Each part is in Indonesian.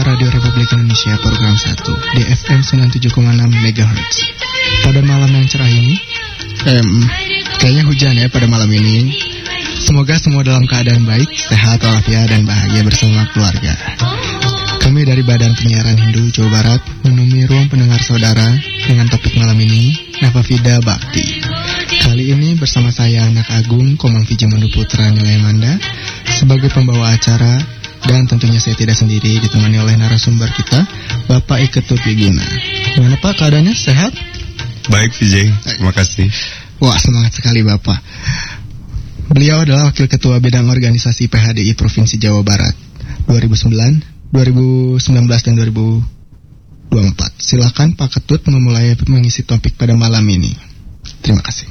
Radio Republik Indonesia program 1 di FM 97,6 MHz. Pada malam yang cerah ini, kayaknya hujan ya pada malam ini. Semoga semua dalam keadaan baik, sehat, walafiat, dan bahagia bersama keluarga. Kami dari Badan Penyiaran Hindu Jawa Barat menemui ruang pendengar saudara dengan topik malam ini, Navavida Bhakti. Kali ini bersama saya Anak Agung Komang Vijayandu Putra Nilai Manda sebagai pembawa acara, dan tentunya saya tidak sendiri, ditemani oleh narasumber kita, Bapak Iketut Wiguna. Gimana Pak, keadaannya sehat? Baik Vijay, terima kasih. Wah, semangat sekali Bapak. Beliau adalah Wakil Ketua Bidang Organisasi PHDI Provinsi Jawa Barat 2019 dan 2024. Silakan Pak Ketut memulai mengisi topik pada malam ini. Terima kasih.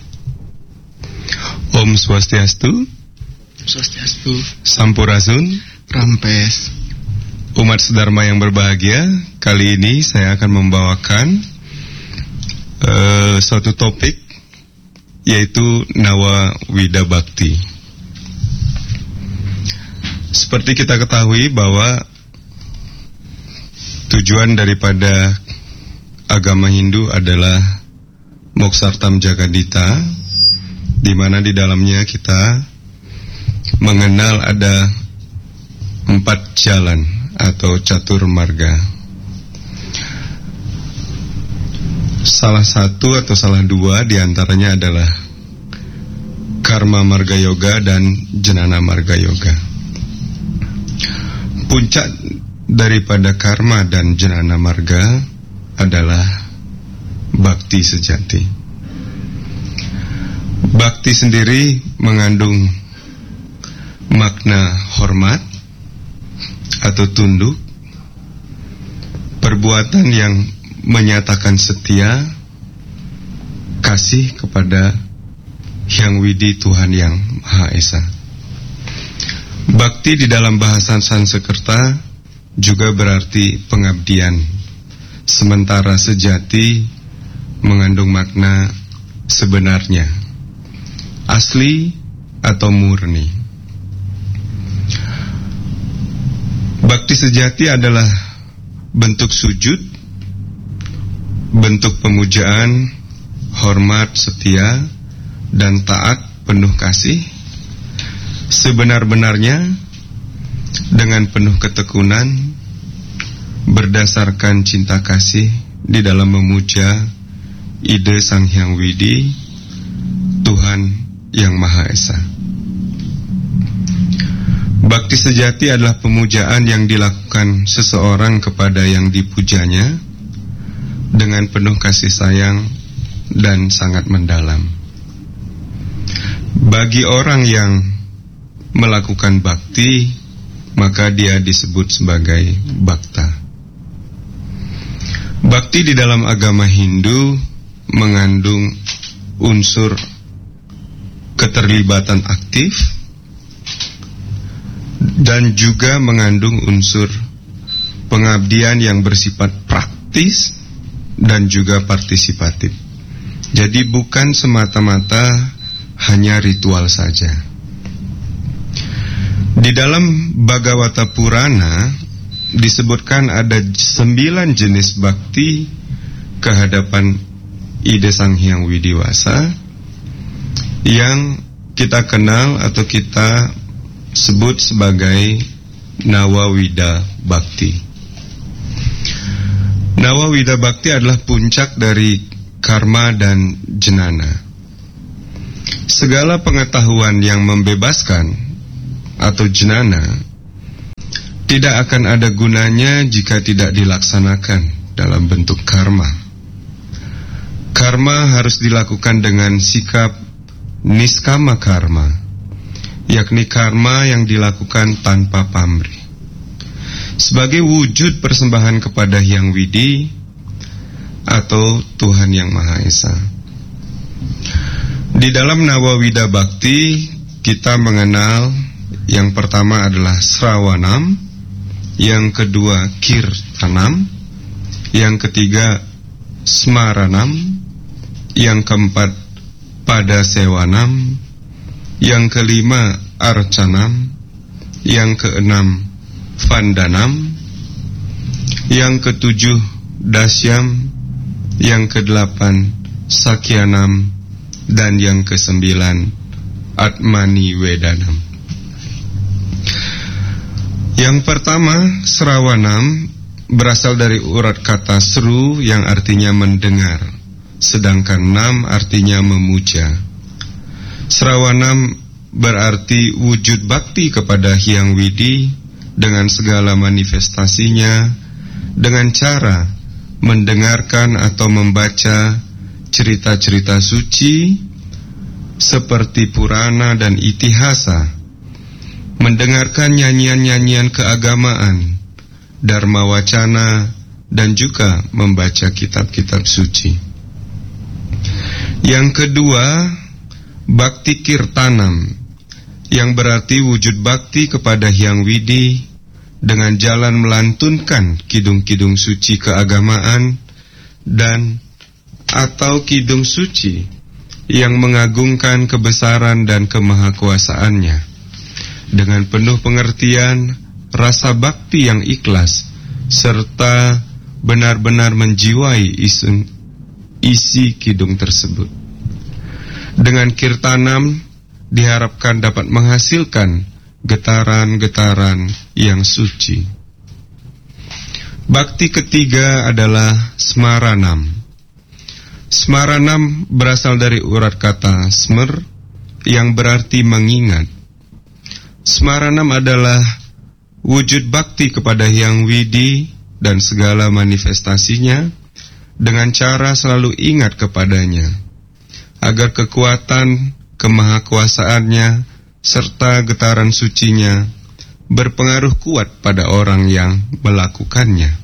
Om Swastiastu. Swastiastu. Sampurasun. Rampes. Umat sedharma yang berbahagia, kali ini saya akan membawakan suatu topik, yaitu Navavida Bhakti. Seperti kita ketahui bahwa tujuan daripada agama Hindu adalah Moksartam Jagadita, di mana di dalamnya kita mengenal ada 4 jalan atau catur marga. Salah satu atau salah dua diantaranya adalah Karma Marga Yoga dan Jnana Marga Yoga. Puncak daripada Karma dan Jnana Marga adalah Bhakti sejati. Bhakti sendiri mengandung makna hormat atau tunduk, perbuatan yang menyatakan setia, kasih kepada Hyang Widi, Tuhan yang Maha Esa. Bhakti di dalam bahasa Sanskerta juga berarti pengabdian, sementara sejati mengandung makna sebenarnya, asli atau murni. Bhakti sejati adalah bentuk sujud, bentuk pemujaan, hormat, setia, dan taat penuh kasih, sebenar-benarnya, dengan penuh ketekunan, berdasarkan cinta kasih di dalam memuja ide Sang Hyang Widi, Tuhan yang Maha Esa. Bhakti sejati adalah pemujaan yang dilakukan seseorang kepada yang dipujanya dengan penuh kasih sayang dan sangat mendalam. Bagi orang yang melakukan bhakti, maka dia disebut sebagai bhakta. Bhakti di dalam agama Hindu mengandung unsur keterlibatan aktif dan juga mengandung unsur pengabdian yang bersifat praktis dan juga partisipatif. Jadi bukan semata-mata hanya ritual saja. Di dalam Bhagavata Purana disebutkan ada 9 jenis bhakti kehadapan ide Sang Hyang Widiwasa yang kita kenal atau kita sebut sebagai Navavida Bhakti. Navavida Bhakti adalah puncak dari karma dan jnana. Segala pengetahuan yang membebaskan atau jnana tidak akan ada gunanya jika tidak dilaksanakan dalam bentuk karma. Karma harus dilakukan dengan sikap niskama karma, yakni karma yang dilakukan tanpa pamrih, sebagai wujud persembahan kepada Hyang Widi atau Tuhan yang Maha Esa. Di dalam Navavida Bhakti kita mengenal yang pertama adalah Srawanam, yang kedua Kirtanam, yang ketiga Smaranam, yang keempat Padasewanam, yang kelima Arcanam, yang keenam Vandanam, Yang ketujuh Dasyam, yang kedelapan Sakyanam, dan yang kesembilan Atmani Wedanam. Yang pertama Srawanam berasal dari urat kata Sru yang artinya mendengar, sedangkan Nam artinya memuja. Srawanam berarti wujud bakti kepada Hyang Widi dengan segala manifestasinya, dengan cara mendengarkan atau membaca cerita-cerita suci seperti Purana dan Itihasa, mendengarkan nyanyian-nyanyian keagamaan, Dharma Wacana, dan juga membaca kitab-kitab suci. Yang kedua, Bhakti Kirtanam, yang berarti wujud bakti kepada Hyang Widi dengan jalan melantunkan kidung-kidung suci keagamaan dan atau kidung suci yang mengagungkan kebesaran dan kemahakuasaannya dengan penuh pengertian, rasa bakti yang ikhlas, serta benar-benar menjiwai isi kidung tersebut. Dengan kirtanam diharapkan dapat menghasilkan getaran-getaran yang suci. Bakti ketiga adalah Smaranam. Smaranam berasal dari urat kata Smer yang berarti mengingat. Smaranam adalah wujud bakti kepada Hyang Widi dan segala manifestasinya dengan cara selalu ingat kepadanya, agar kekuatan kemahakuasaannya serta getaran sucinya berpengaruh kuat pada orang yang melakukannya.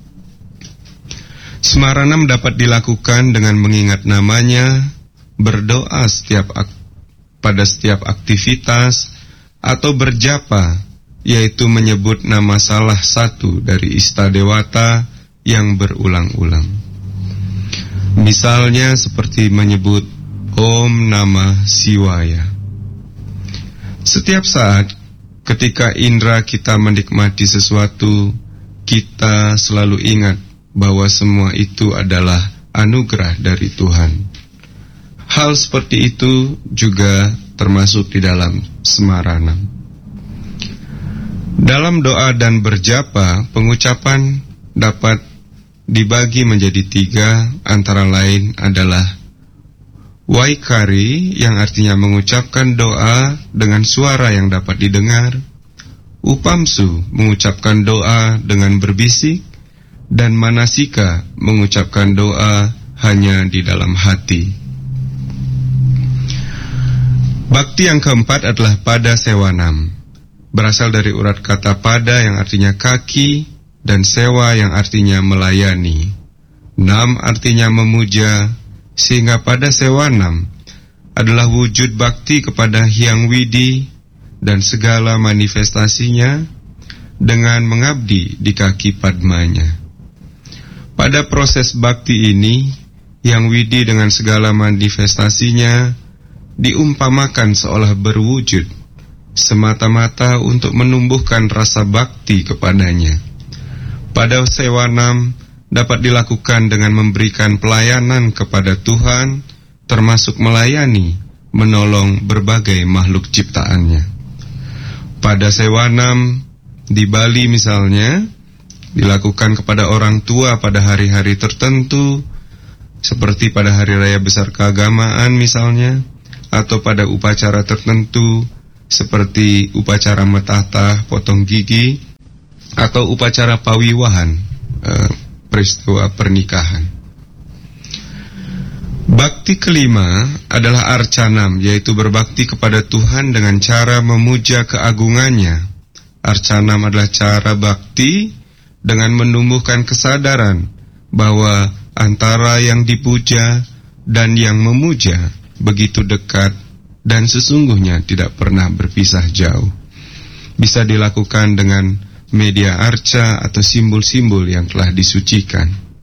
Smaranam dapat dilakukan dengan mengingat namanya, berdoa pada setiap aktivitas, atau berjapa, yaitu menyebut nama salah satu dari Istadewata yang berulang-ulang. Misalnya seperti menyebut Om Namah Shivaya. Setiap saat ketika indera kita menikmati sesuatu, kita selalu ingat bahwa semua itu adalah anugerah dari Tuhan. Hal seperti itu juga termasuk di dalam Smaranam. Dalam doa dan berjapa, pengucapan dapat dibagi menjadi tiga, antara lain adalah Waikari, yang artinya mengucapkan doa dengan suara yang dapat didengar, Upamsu, mengucapkan doa dengan berbisik, dan Manasika, mengucapkan doa hanya di dalam hati. Bakti yang keempat adalah Pada Sewanam, berasal dari urat kata pada yang artinya kaki, dan sewa yang artinya melayani. Nam artinya memuja, sehingga Pada Sewanam adalah wujud bakti kepada Hyang Widi dan segala manifestasinya dengan mengabdi di kaki padmanya. Pada proses bakti ini, Hyang Widi dengan segala manifestasinya diumpamakan seolah berwujud semata-mata untuk menumbuhkan rasa bakti kepadanya. Pada Sewanam dapat dilakukan dengan memberikan pelayanan kepada Tuhan, termasuk melayani, menolong berbagai makhluk ciptaannya. Pada Sewanam di Bali misalnya, dilakukan kepada orang tua pada hari-hari tertentu, seperti pada hari raya besar keagamaan misalnya, atau pada upacara tertentu, seperti upacara metatah, potong gigi, atau upacara pawiwahan, peristiwa pernikahan. Bakti kelima adalah Arcanam, yaitu berbakti kepada Tuhan dengan cara memuja keagungannya. Arcanam adalah cara bakti dengan menumbuhkan kesadaran bahwa antara yang dipuja dan yang memuja begitu dekat dan sesungguhnya tidak pernah berpisah jauh. Bisa dilakukan dengan media arca atau simbol-simbol yang telah disucikan.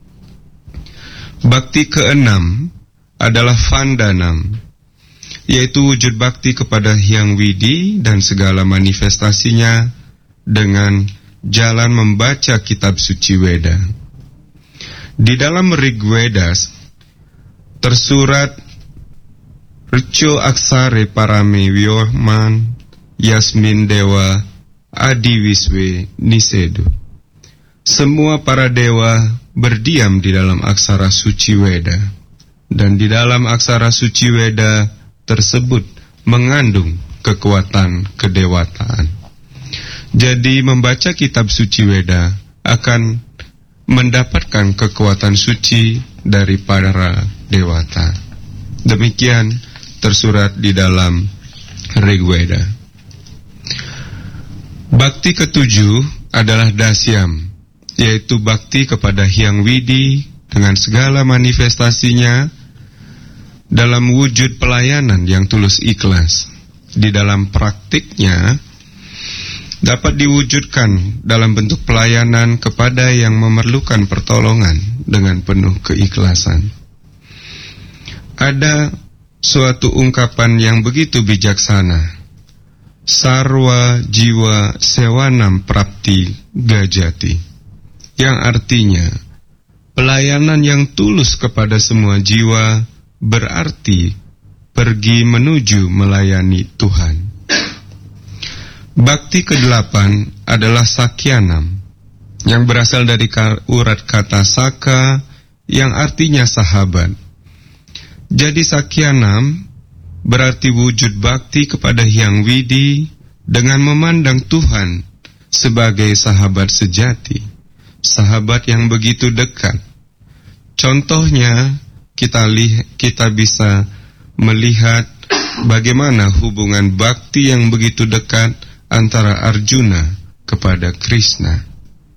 Bakti keenam adalah Vandanam, yaitu wujud bakti kepada Hyang Widi dan segala manifestasinya dengan jalan membaca kitab suci Weda. Di dalam Rig Vedas tersurat Richo Aksare Parame Vyoman Yasmin Dewa Adi Wiswe Nisedu. Semua para dewa berdiam di dalam aksara suci Weda, dan di dalam aksara suci Weda tersebut mengandung kekuatan kedewataan. Jadi membaca kitab suci Weda akan mendapatkan kekuatan suci dari para dewata. Demikian tersurat di dalam Rig Veda. Bakti ketujuh adalah dasyam, yaitu bakti kepada Hyang Widi dengan segala manifestasinya dalam wujud pelayanan yang tulus ikhlas. Di dalam praktiknya dapat diwujudkan dalam bentuk pelayanan kepada yang memerlukan pertolongan dengan penuh keikhlasan. Ada suatu ungkapan yang begitu bijaksana, sarwa jiwa sewanam prapti gajati, yang artinya pelayanan yang tulus kepada semua jiwa berarti pergi menuju melayani Tuhan. Bakti ke-8 adalah sakyanam, yang berasal dari urat kata saka yang artinya sahabat. Jadi sakyanam berarti wujud bakti kepada Hyang Widi dengan memandang Tuhan sebagai sahabat sejati, sahabat yang begitu dekat. Contohnya kita bisa melihat bagaimana hubungan bakti yang begitu dekat antara Arjuna kepada Krishna.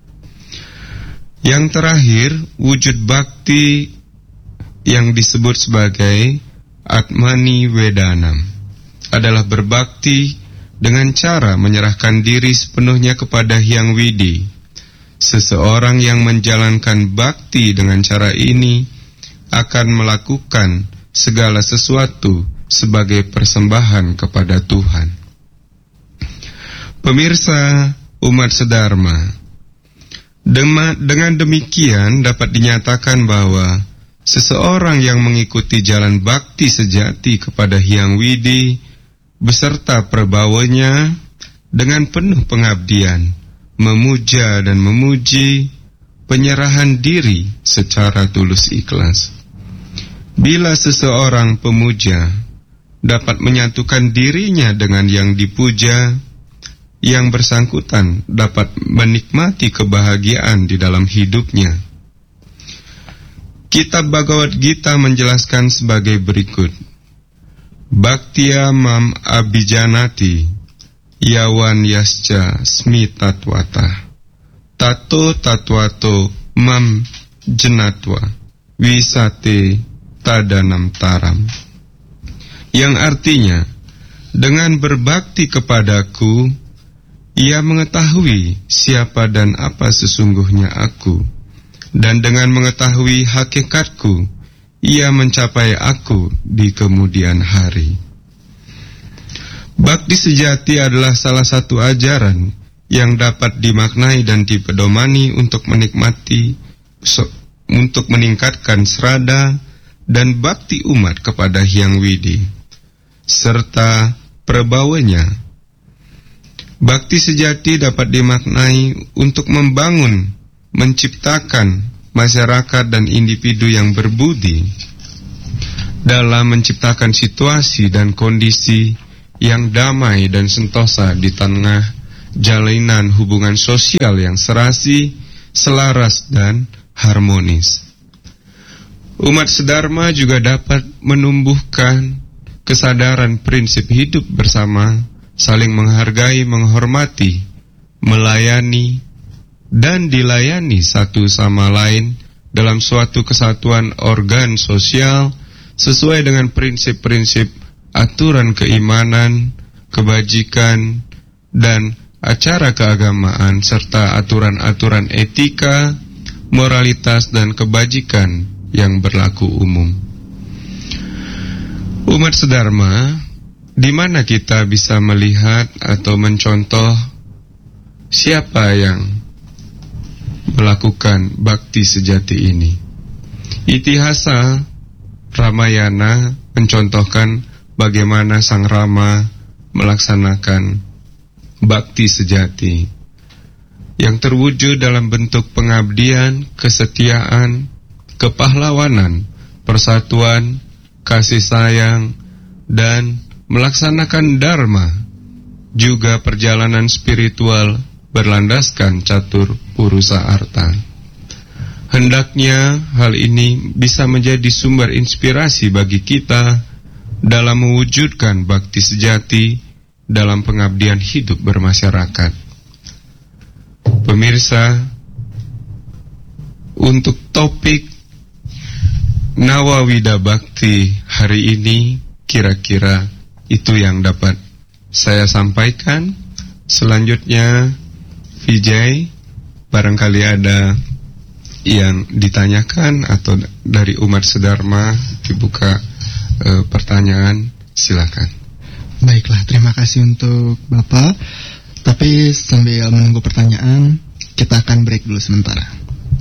Yang terakhir, wujud bakti yang disebut sebagai Atmani Vedanam adalah berbakti dengan cara menyerahkan diri sepenuhnya kepada Hyang Widi. Seseorang yang menjalankan bakti dengan cara ini akan melakukan segala sesuatu sebagai persembahan kepada Tuhan. Pemirsa umat sedharma, dengan demikian dapat dinyatakan bahwa seseorang yang mengikuti jalan bakti sejati kepada Hyang Widi beserta perbawanya dengan penuh pengabdian, memuja dan memuji, penyerahan diri secara tulus ikhlas. Bila seseorang pemuja dapat menyatukan dirinya dengan yang dipuja, yang bersangkutan dapat menikmati kebahagiaan di dalam hidupnya. Kitab Bhagavad Gita menjelaskan sebagai berikut: Bhaktiya mam abhijanati yawan yascha smitatwata tato tatwato mam jenatwa wisate tadanam taram. Yang artinya, dengan berbakti kepadaku, ia mengetahui siapa dan apa sesungguhnya aku, dan dengan mengetahui hakikatku, ia mencapai aku di kemudian hari. Bakti sejati adalah salah satu ajaran yang dapat dimaknai dan dipedomani untuk meningkatkan srada dan bakti umat kepada Hyang Widi, serta perbawanya. Bakti sejati dapat dimaknai untuk membangun, menciptakan masyarakat dan individu yang berbudi dalam menciptakan situasi dan kondisi yang damai dan sentosa di tengah jalinan hubungan sosial yang serasi, selaras, dan harmonis. Umat sedharma juga dapat menumbuhkan kesadaran prinsip hidup bersama, saling menghargai, menghormati, melayani, dan dilayani satu sama lain dalam suatu kesatuan organ sosial sesuai dengan prinsip-prinsip aturan keimanan, kebajikan, dan acara keagamaan serta aturan-aturan etika, moralitas, dan kebajikan yang berlaku umum. Umat sedharma, di mana kita bisa melihat atau mencontoh siapa yang melakukan bakti sejati ini. Itihasa Ramayana mencontohkan bagaimana Sang Rama melaksanakan bakti sejati yang terwujud dalam bentuk pengabdian, kesetiaan, kepahlawanan, persatuan, kasih sayang, dan melaksanakan dharma, juga perjalanan spiritual berlandaskan catur purusa arta. Hendaknya hal ini bisa menjadi sumber inspirasi bagi kita dalam mewujudkan bakti sejati dalam pengabdian hidup bermasyarakat. Pemirsa, untuk topik Nawawida Bhakti hari ini kira-kira itu yang dapat saya sampaikan. Selanjutnya Vijay, barangkali ada yang ditanyakan atau dari umat sedharma dibuka pertanyaan, silakan. Baiklah, terima kasih untuk Bapak. Tapi sambil menunggu pertanyaan, kita akan break dulu sementara.